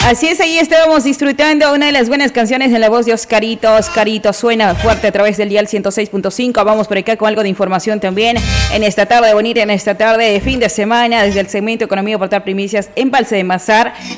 Así es, ahí estábamos disfrutando una de las buenas canciones en la voz de Oscarito. Oscarito suena fuerte a través del dial 106.5. Vamos por acá con algo de información también. En esta tarde bonita, en esta tarde de fin de semana, desde el segmento Economía Portal Primicias en Balse de Mazar,